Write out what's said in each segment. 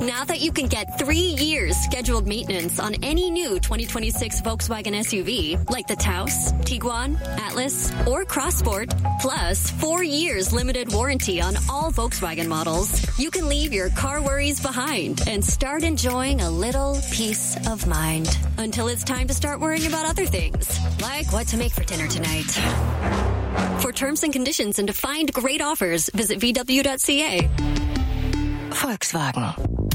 Now that you can get 3 years scheduled maintenance on any new 2026 Volkswagen SUV, like the Taos, Tiguan, Atlas, or Crossport, plus 4 years limited warranty on all Volkswagen models, you can leave your car worries behind and start enjoying a little peace of mind until it's time to start worrying about other things, like what to make for dinner tonight. For terms and conditions and to find great offers, visit VW.ca. Volkswagen.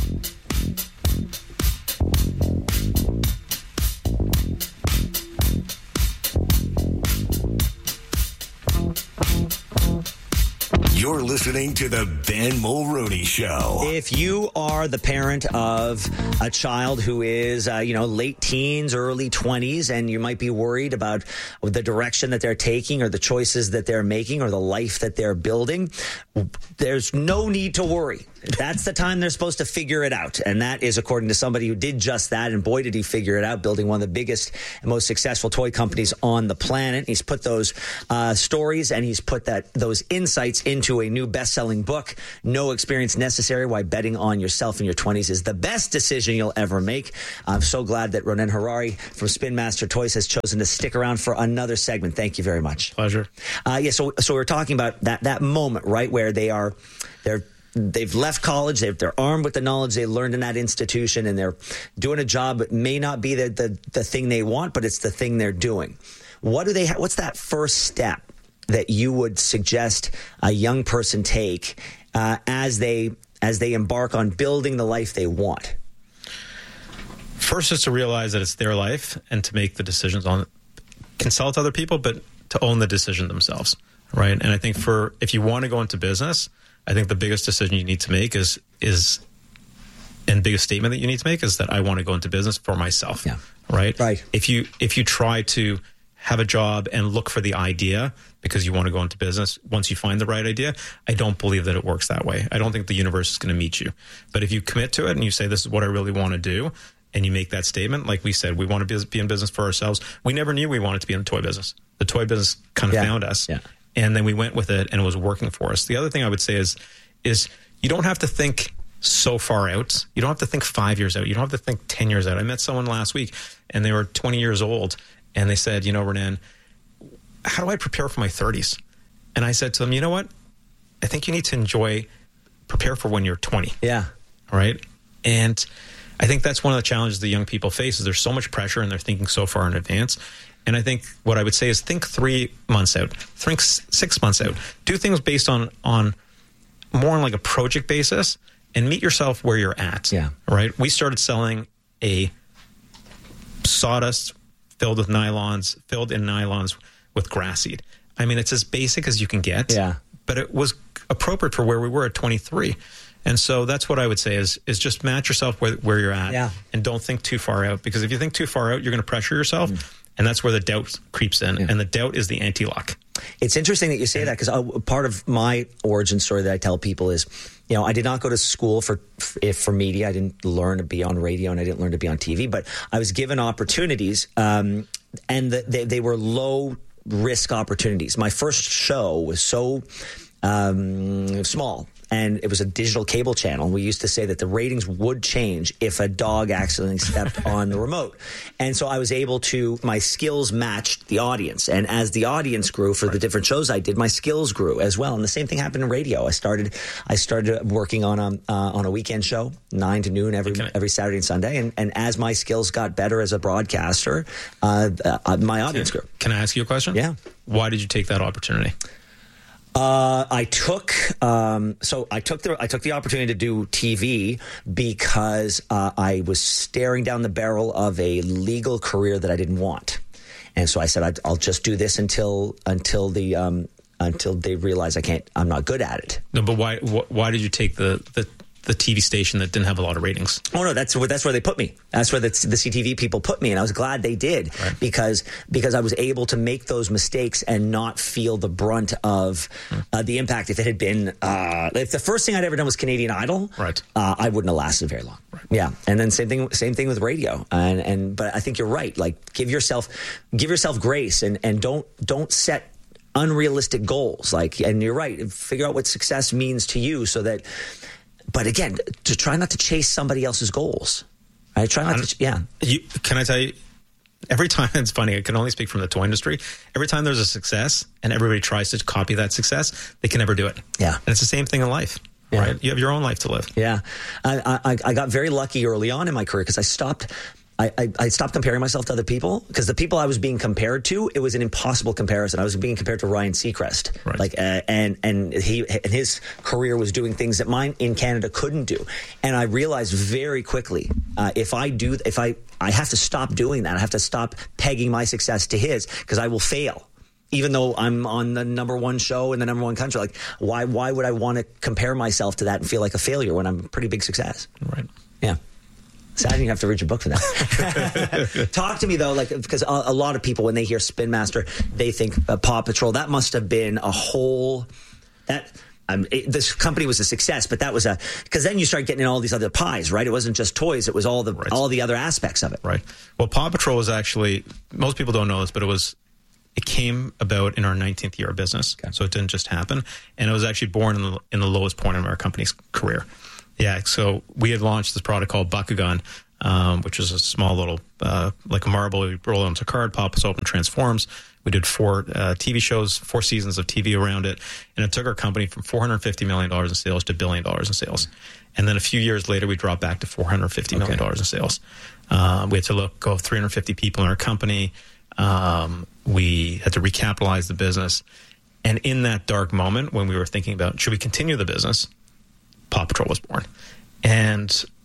You're listening to the Ben Mulroney Show. If you are the parent of a child who is, late teens, early 20s, and you might be worried about the direction that they're taking or the choices that they're making or the life that they're building, there's no need to worry. That's the time they're supposed to figure it out. And that is according to somebody who did just that. And boy, did he figure it out, building one of the biggest and most successful toy companies on the planet. He's put those stories and he's put those insights into a new best-selling book, No Experience Necessary, Why Betting on Yourself in Your 20s is the Best Decision You'll Ever Make. I'm so glad that Ronen Harari from Spin Master Toys has chosen to stick around for another segment. Thank you very much. Pleasure. So we're talking about that moment, right, where they've left college, they're armed with the knowledge they learned in that institution, and they're doing a job that may not be the thing they want, but it's the thing they're doing. What's that first step that you would suggest a young person take as they embark on building the life they want? First is to realize that it's their life and to make the decisions on it. Consult other people, but to own the decision themselves, right? And I think if you want to go into business, I think the biggest decision you need to make and biggest statement that you need to make is that I want to go into business for myself. Yeah. Right. Right. If you try to have a job and look for the idea because you want to go into business, once you find the right idea, I don't believe that it works that way. I don't think the universe is going to meet you. But if you commit to it and you say, this is what I really want to do, and you make that statement, like we said, we want to be in business for ourselves. We never knew we wanted to be in the toy business. The toy business kind of found us. Yeah. And then we went with it and it was working for us. The other thing I would say is you don't have to think so far out. You don't have to think 5 years out. You don't have to think 10 years out. I met someone last week and they were 20 years old and they said, Ronen, how do I prepare for my 30s? And I said to them, you know what? I think you need to prepare for when you're 20. Yeah. All right. And I think that's one of the challenges the young people face is there's so much pressure and they're thinking so far in advance. And I think what I would say is think 3 months out, think 6 months out. Do things based on more on like a project basis and meet yourself where you're at. Yeah. Right. We started selling a sawdust filled in nylons with grass seed. I mean, it's as basic as you can get. Yeah. But it was appropriate for where we were at 23. And so that's what I would say is just match yourself where you're at and don't think too far out. Because if you think too far out, you're going to pressure yourself. And that's where the doubt creeps in. Yeah. And the doubt is the anti-lock. It's interesting that you say that because part of my origin story that I tell people is, I did not go to school for media. I didn't learn to be on radio and I didn't learn to be on TV. But I was given opportunities and they were low risk opportunities. My first show was so small. And it was a digital cable channel. We used to say that the ratings would change if a dog accidentally stepped on the remote. And so I was able my skills matched the audience. And as the audience grew for the different shows I did, my skills grew as well. And the same thing happened in radio. I started working on a weekend show, 9 to noon every Saturday and Sunday. And as my skills got better as a broadcaster, my audience grew. Can I ask you a question? Yeah. Why did you take that opportunity? I took the opportunity to do TV because I was staring down the barrel of a legal career that I didn't want, and so I said I'll just do this until they realize I'm not good at it. No, but why did you take the TV station that didn't have a lot of ratings? Oh no, that's where they put me. That's where the CTV people put me, and I was glad they did because I was able to make those mistakes and not feel the brunt of the impact. If it had been if the first thing I'd ever done was Canadian Idol, I wouldn't have lasted very long. Right. Yeah, and then same thing with radio. But I think you're right. Like give yourself grace and don't set unrealistic goals. And you're right. Figure out what success means to you so that but again, to try not to chase somebody else's goals. I try not to. Yeah. Can I tell you? Every time, it's funny, I can only speak from the toy industry. Every time there's a success and everybody tries to copy that success, they can never do it. Yeah. And it's the same thing in life, right? You have your own life to live. Yeah. I got very lucky early on in my career because I stopped comparing myself to other people, because the people I was being compared to, it was an impossible comparison. I was being compared to Ryan Seacrest, right. And his career was doing things that mine in Canada couldn't do. And I realized very quickly, I have to stop doing that. I have to stop pegging my success to his, because I will fail. Even though I'm on the number one show in the number one country, like why would I want to compare myself to that and feel like a failure when I'm a pretty big success? Right. Yeah. Sad you have to read your book for that. Talk to me though, like, because a lot of people, when they hear Spin Master, they think Paw Patrol. That must have been a whole this company was a success, but that was because then you start getting in all these other pies, right? It wasn't just toys; it was all the other aspects of it. Right. Well, Paw Patrol was actually, most people don't know this, but it came about in our 19th year of business, so it didn't just happen, and it was actually born in the lowest point of our company's career. Yeah, so we had launched this product called Bakugan, which is a small little, like a marble. We roll it onto a card, pops open, transforms. We did 4 TV shows, 4 seasons of TV around it, and it took our company from $450 million in sales to $1 billion in sales. And then a few years later, we dropped back to $450 million in sales. We had to go 350 people in our company. We had to recapitalize the business. And in that dark moment, when we were thinking about, should we continue the business, Paw Patrol was born. And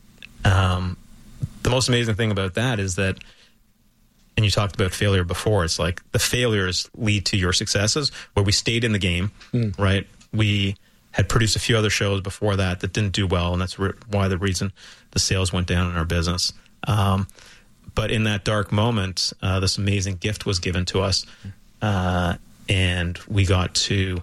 the most amazing thing about that is that, and you talked about failure before, it's like the failures lead to your successes, where we stayed in the game, right? We had produced a few other shows before that didn't do well, and that's why the reason the sales went down in our business. But in that dark moment, this amazing gift was given to us, and we got to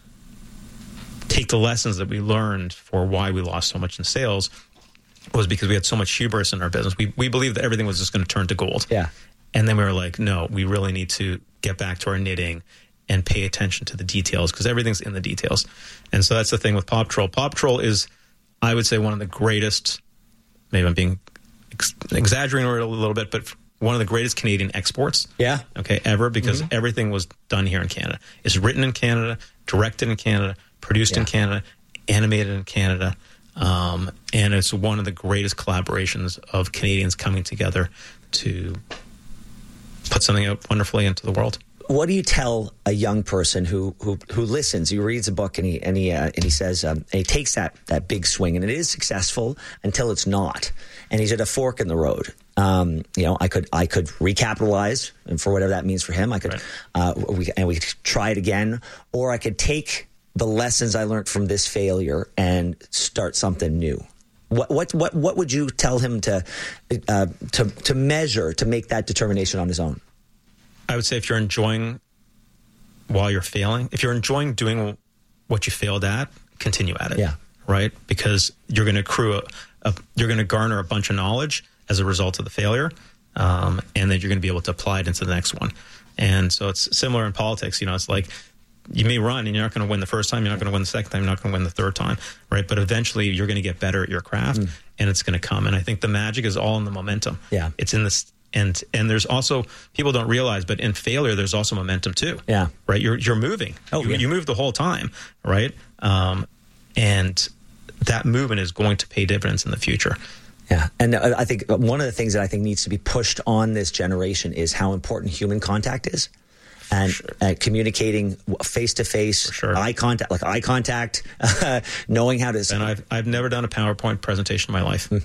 take the lessons that we learned for why we lost so much in sales, was because we had so much hubris in our business. We believed that everything was just going to turn to gold. Yeah. And then we were like, no, we really need to get back to our knitting and pay attention to the details, because everything's in the details. And so that's the thing with Paw Patrol. Paw Patrol is, I would say, one of the greatest, maybe I'm being exaggerating a little bit, but one of the greatest Canadian exports. Yeah. Okay, ever, because everything was done here in Canada. It's written in Canada, directed in Canada, produced in Canada, animated in Canada. And it's one of the greatest collaborations of Canadians coming together to put something out wonderfully into the world. What do you tell a young person who listens? He reads a book and he says, and he takes that big swing, and it is successful until it's not, and he's at a fork in the road. I could recapitalize, and for whatever that means for him, I could, we could try it again, or I could take the lessons I learned from this failure and start something new. What would you tell him to measure, to make that determination on his own? I would say, if you're enjoying while you're failing, if you're enjoying doing what you failed at, continue at it. Yeah. Right? Because you're going to accrue you're going to garner a bunch of knowledge as a result of the failure, and then you're going to be able to apply it into the next one. And so it's similar in politics. It's like, you may run and you're not going to win the first time, you're not going to win the second time, you're not going to win the third time, right? But eventually you're going to get better at your craft, and it's going to come. And I think the magic is all in the momentum. Yeah. It's in this. And there's also, people don't realize, but in failure, there's also momentum too. Yeah. Right? You're moving. You move the whole time, right? And that movement is going to pay dividends in the future. Yeah. And I think one of the things that I think needs to be pushed on this generation is how important human contact is. And communicating face-to-face, eye contact, knowing how to... And I've never done a PowerPoint presentation in my life.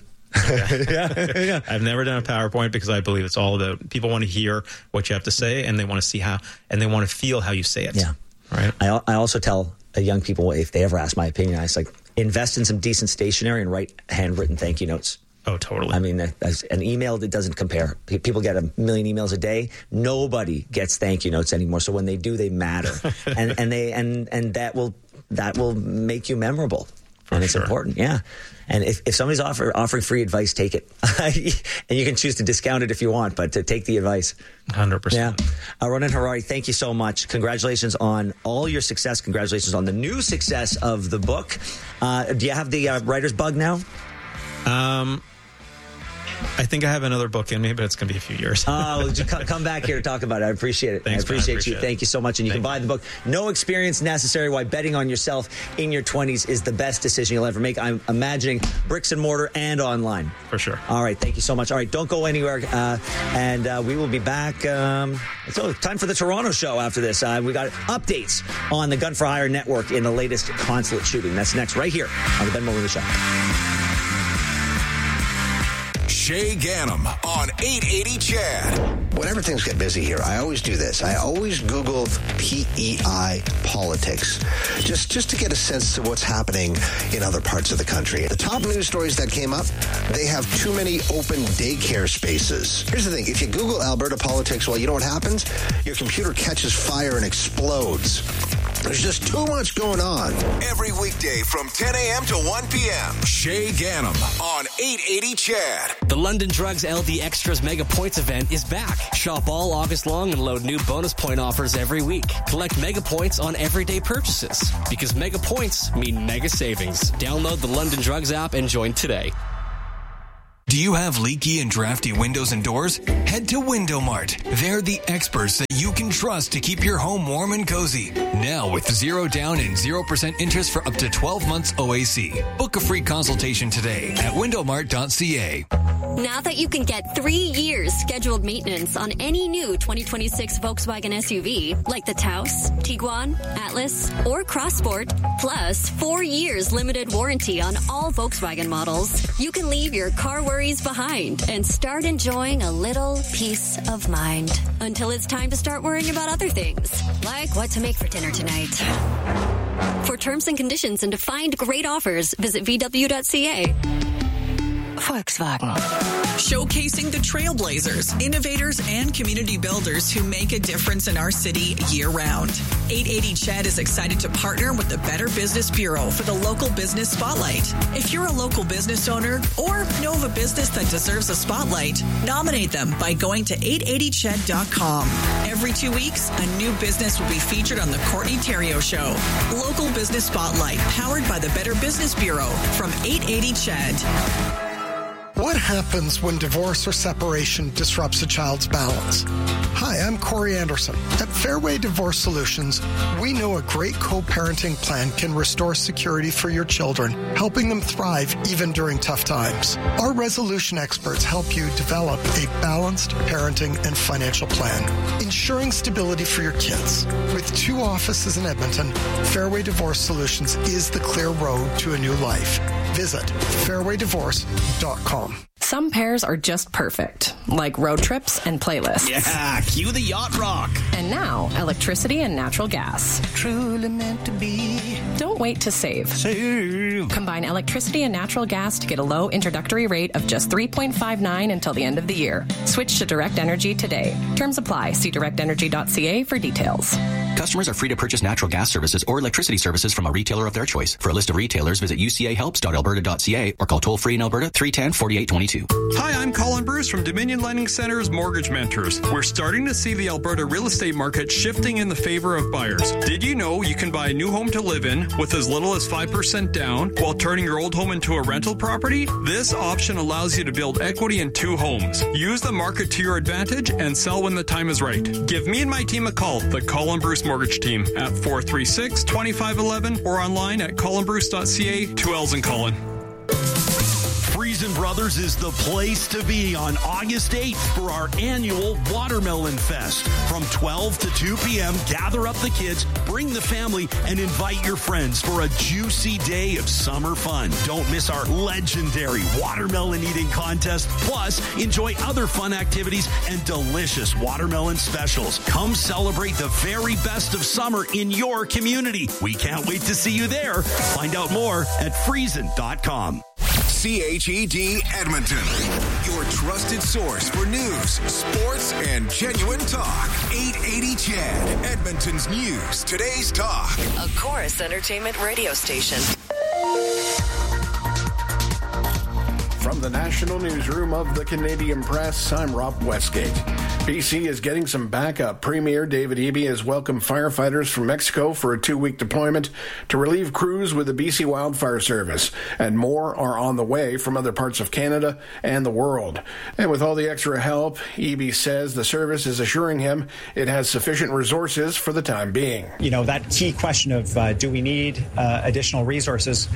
Yeah. I've never done a PowerPoint, because I believe it's all about, people want to hear what you have to say, and they want to see how, and they want to feel how you say it. Yeah. Right. I also tell young people, if they ever ask my opinion, I was like, invest in some decent stationery and write handwritten thank you notes. Oh, totally. I mean, an email that doesn't compare. People get 1 million emails a day. Nobody gets thank you notes anymore. So when they do, they matter, and that will make you memorable. And it's important, yeah. And if somebody's offering free advice, take it. And you can choose to discount it if you want, but to take the advice. 100%. Yeah. Ronan Harari, thank you so much. Congratulations on all your success. Congratulations on the new success of the book. Do you have the writer's bug now? I think I have another book in me, but it's going to be a few years. Come back here to talk about it. I appreciate it. Thanks, I appreciate you. it. Thank you so much. And you can buy the book. No Experience Necessary: Why Betting on Yourself in Your 20s is the Best Decision You'll Ever Make. I'm imagining bricks and mortar and online. For sure. All right. Thank you so much. All right. Don't go anywhere. And we will be back. It's time for the Toronto show after this. We got updates on the Gun for Hire network in the latest consulate shooting. That's next right here on the Ben Mulroney Show. Shay Ganem on 880 CHAD. Whenever things get busy here, I always do this. I always Google PEI politics, just to get a sense of what's happening in other parts of the country. The top news stories that came up, they have too many open daycare spaces. Here's the thing. If you Google Alberta politics, well, you know what happens? Your computer catches fire and explodes. There's just too much going on. Every weekday from 10 a.m. to 1 p.m. Shay Ganem on 880 CHAD. The London Drugs LD Extras Mega Points event is back. Shop all August long and load new bonus point offers every week. Collect mega points on everyday purchases. Because mega points mean mega savings. Download the London Drugs app and join today. Do you have leaky and drafty windows and doors? Head to Window Mart. They're the experts that you can trust to keep your home warm and cozy. Now with 0 down and 0% interest for up to 12 months OAC. Book a free consultation today at windowmart.ca. Now that you can get 3 years scheduled maintenance on any new 2026 Volkswagen SUV, like the Taos, Tiguan, Atlas, or Crossport, plus 4 years limited warranty on all Volkswagen models, you can leave your car worries behind and start enjoying a little peace of mind. Until it's time to start worrying about other things, like what to make for dinner tonight. For terms and conditions and to find great offers, visit VW.ca. Volkswagen. Showcasing the trailblazers, innovators, and community builders who make a difference in our city year-round. 880 CHAD is excited to partner with the Better Business Bureau for the Local Business Spotlight. If you're a local business owner or know of a business that deserves a spotlight, nominate them by going to 880chad.com. Every 2 weeks, a new business will be featured on the Courtney Theriault Show. Local Business Spotlight, powered by the Better Business Bureau from 880 CHAD. What happens when divorce or separation disrupts a child's balance? Hi, I'm Corey Anderson. At Fairway Divorce Solutions, we know a great co-parenting plan can restore security for your children, helping them thrive even during tough times. Our resolution experts help you develop a balanced parenting and financial plan, ensuring stability for your kids. With 2 offices in Edmonton, Fairway Divorce Solutions is the clear road to a new life. Visit fairwaydivorce.com. Some pairs are just perfect, like road trips and playlists. Yeah, cue the yacht rock. And now, electricity and natural gas. Truly meant to be. Don't wait to save. Combine electricity and natural gas to get a low introductory rate of just $3.59 until the end of the year. Switch to Direct Energy today. Terms apply. See directenergy.ca for details. Customers are free to purchase natural gas services or electricity services from a retailer of their choice. For a list of retailers, visit ucahelps.alberta.ca or call toll-free in Alberta 310-4822. Hi, I'm Colin Bruce from Dominion Lending Center's Mortgage Mentors. We're starting to see the Alberta real estate market shifting in the favor of buyers. Did you know you can buy a new home to live in with as little as 5% down while turning your old home into a rental property? This option allows you to build equity in 2 homes. Use the market to your advantage and sell when the time is right. Give me and my team a call, the Colin Bruce Mortgage Team, at 436-2511 or online at colinbruce.ca. 2 L's in Colin. Friesen Brothers is the place to be on August 8th for our annual Watermelon Fest. From 12 to 2 p.m., gather up the kids, bring the family, and invite your friends for a juicy day of summer fun. Don't miss our legendary watermelon eating contest. Plus, enjoy other fun activities and delicious watermelon specials. Come celebrate the very best of summer in your community. We can't wait to see you there. Find out more at Friesen.com. CHED Edmonton, your trusted source for news, sports, and genuine talk. 880 CHAD, Edmonton's news, today's talk. A Chorus Entertainment radio station. From the national newsroom of the Canadian Press, I'm Rob Westgate. BC is getting some backup. Premier David Eby has welcomed firefighters from Mexico for a 2-week deployment to relieve crews with the BC Wildfire Service, and more are on the way from other parts of Canada and the world. And with all the extra help, Eby says the service is assuring him it has sufficient resources for the time being. You know, that key question of do we need additional resources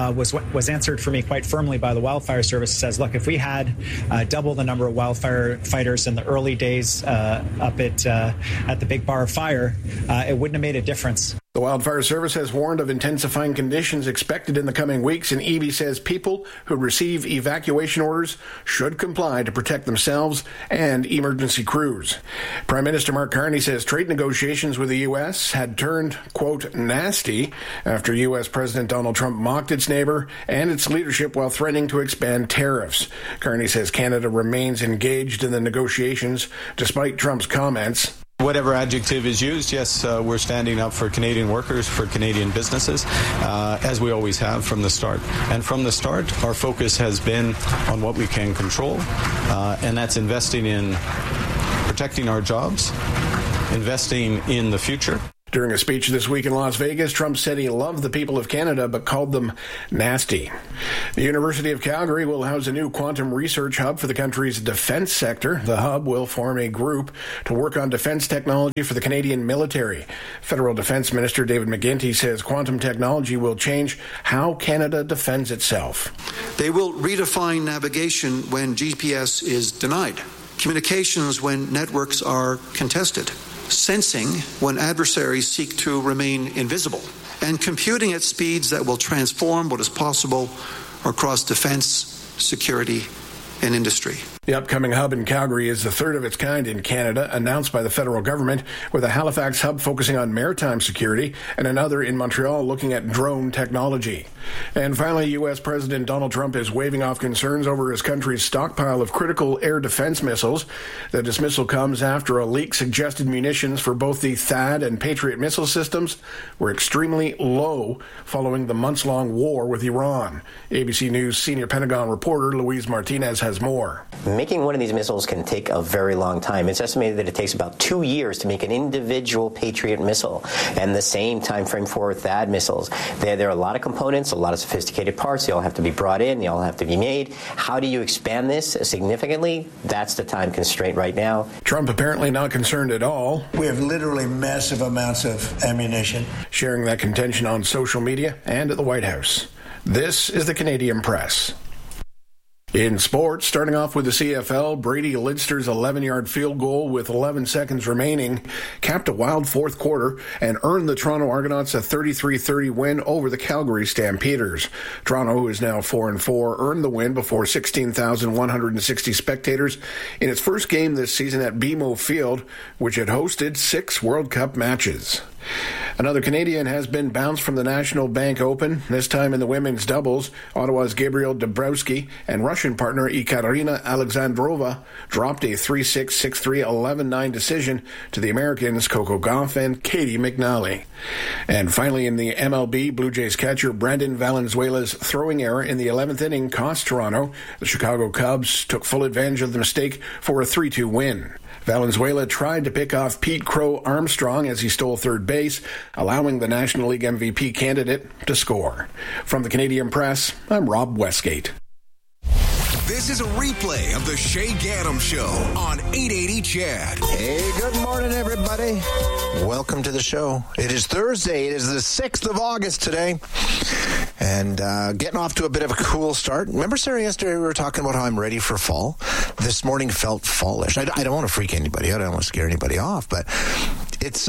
was answered for me quite firmly by the Wildfire Service. It says, look, if we had double the number of wildfire fighters in the early days up at the Big Bar of Fire, it wouldn't have made a difference. The Wildfire Service has warned of intensifying conditions expected in the coming weeks, and Eby says people who receive evacuation orders should comply to protect themselves and emergency crews. Prime Minister Mark Carney says trade negotiations with the U.S. had turned, quote, nasty after U.S. President Donald Trump mocked its neighbor and its leadership while threatening to expand tariffs. Carney says Canada remains engaged in the negotiations despite Trump's comments. Whatever adjective is used, yes, we're standing up for Canadian workers, for Canadian businesses, as we always have from the start. And from the start, our focus has been on what we can control, and that's investing in protecting our jobs, investing in the future. During a speech this week in Las Vegas, Trump said he loved the people of Canada but called them nasty. The University of Calgary will house a new quantum research hub for the country's defense sector. The hub will form a group to work on defense technology for the Canadian military. Federal Defense Minister David McGuinty says quantum technology will change how Canada defends itself. They will redefine navigation when GPS is denied, communications when networks are contested, sensing when adversaries seek to remain invisible, and computing at speeds that will transform what is possible across defense, security, and industry. The upcoming hub in Calgary is the third of its kind in Canada, announced by the federal government, with a Halifax hub focusing on maritime security and another in Montreal looking at drone technology. And finally, U.S. President Donald Trump is waving off concerns over his country's stockpile of critical air defense missiles. The dismissal comes after a leak suggested munitions for both the THAAD and Patriot missile systems were extremely low following the months-long war with Iran. ABC News senior Pentagon reporter Luis Martinez has more. Making one of these missiles can take a very long time. It's estimated that it takes about 2 years to make an individual Patriot missile, and the same time frame for THAAD missiles. There are a lot of components, a lot of sophisticated parts. They all have to be brought in. They all have to be made. How do you expand this significantly? That's the time constraint right now. Trump apparently not concerned at all. We have literally massive amounts of ammunition. Sharing that contention on social media and at the White House. This is the Canadian Press. In sports, starting off with the CFL, Brady Lidster's 11-yard field goal with 11 seconds remaining capped a wild fourth quarter and earned the Toronto Argonauts a 33-30 win over the Calgary Stampeders. Toronto, who is now 4-4, earned the win before 16,160 spectators in its first game this season at BMO Field, which had hosted 6 World Cup matches. Another Canadian has been bounced from the National Bank Open, this time in the women's doubles. Ottawa's Gabriel Dabrowski and Russian partner Ekaterina Alexandrova dropped a 3-6, 6-3, 11-9 decision to the Americans Coco Gauff and Katie McNally. And finally, in the MLB, Blue Jays catcher Brendan Valenzuela's throwing error in the 11th inning cost Toronto. The Chicago Cubs took full advantage of the mistake for a 3-2 win. Valenzuela tried to pick off Pete Crow Armstrong as he stole third base, allowing the National League MVP candidate to score. From the Canadian Press, I'm Rob Westgate. This is a replay of the Shay Gaddam Show on 880 CHED. Hey, good morning, everybody. Welcome to the show. It is Thursday. It is the 6th of August today. And getting off to a bit of a cool start. Remember, Sarah, yesterday we were talking about how I'm ready for fall? This morning felt fallish. I don't want to freak anybody out. I don't want to scare anybody off. But it's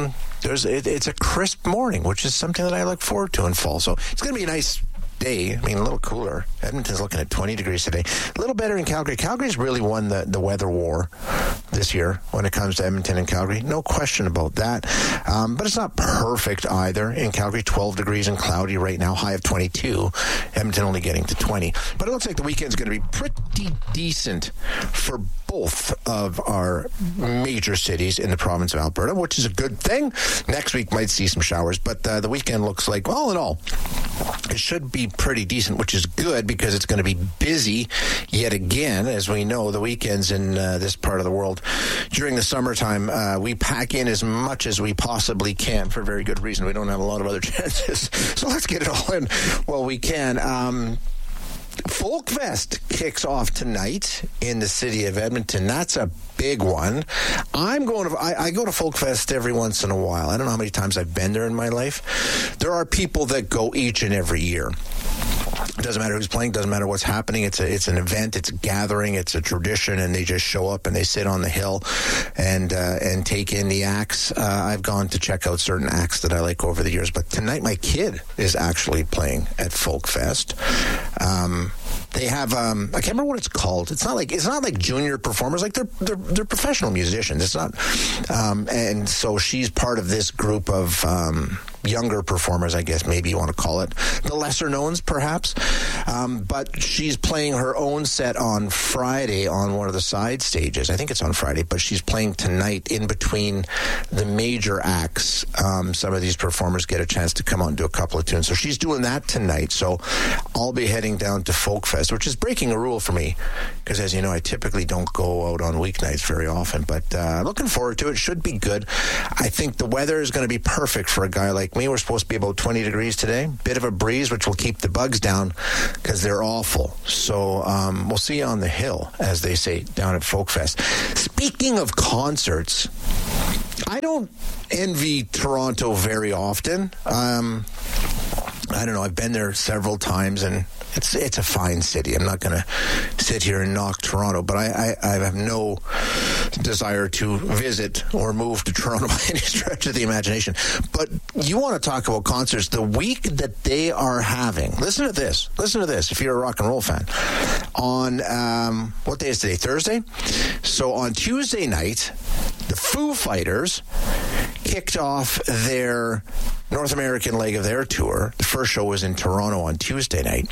it's a crisp morning, which is something that I look forward to in fall. So it's going to be a nice day. I mean, a little cooler. Edmonton's looking at 20 degrees today. A little better in Calgary. Calgary's really won the weather war this year when it comes to Edmonton and Calgary. No question about that. But it's not perfect either. In Calgary, 12 degrees and cloudy right now, high of 22. Edmonton only getting to 20. But it looks like the weekend's going to be pretty decent for both of our major cities in the province of Alberta, which is a good thing. Next week might see some showers, but the weekend looks like, all in all, it should be pretty decent, which is good because it's going to be busy yet again. As we know, the weekends in this part of the world during the summertime, we pack in as much as we possibly can for very good reason. We don't have a lot of other chances. So let's get it all in while we can. Folkfest kicks off tonight in the city of Edmonton. That's a big one. I go to Folkfest every once in a while. I don't know how many times I've been there in my life. There are people that go each and every year. It doesn't matter who's playing, doesn't matter what's happening. It's an event, it's a gathering, it's a tradition, and they just show up and they sit on the hill and take in the acts. I've gone to check out certain acts that I like over the years, but tonight my kid is actually playing at Folkfest. They have I can't remember what it's called. It's not like junior performers. Like they're professional musicians. It's not, and so she's part of this group of younger performers, I guess maybe you want to call it, the lesser knowns perhaps. But she's playing her own set on Friday on one of the side stages. I think it's on Friday, but she's playing tonight in between the major acts. Some of these performers get a chance to come out and do a couple of tunes. So she's doing that tonight. So I'll be heading down to Folkfest, which is breaking a rule for me because, as you know, I typically don't go out on weeknights very often. But looking forward to it. Should be good. I think the weather is going to be perfect for a guy like me. We're supposed to be about 20 degrees today. Bit of a breeze, which will keep the bugs down because they're awful. So we'll see you on the hill, as they say, down at Folkfest. Speaking of concerts, I don't envy Toronto very often. I don't know. I've been there several times, and it's a fine city. I'm not going to sit here and knock Toronto, but I have no desire to visit or move to Toronto by any stretch of the imagination. But you want to talk about concerts. The week that they are having, listen to this if you're a rock and roll fan. On, what day is today? Thursday? So on Tuesday night, the Foo Fighters kicked off their North American leg of their tour. The first show was in Toronto on Tuesday night.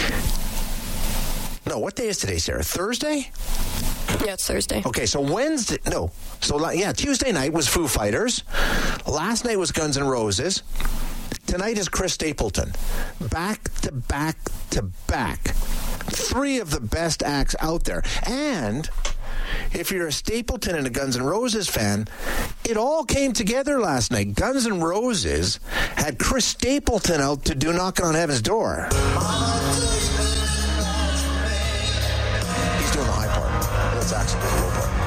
No, what day is today, Sarah? Thursday? Yeah, it's Thursday. Okay, so Wednesday, no. So, yeah, Tuesday night was Foo Fighters. Last night was Guns N' Roses. Tonight is Chris Stapleton. Back to back to back. Three of the best acts out there. And if you're a Stapleton and a Guns N' Roses fan, it all came together last night. Guns N' Roses had Chris Stapleton out to do Knocking on Heaven's Door.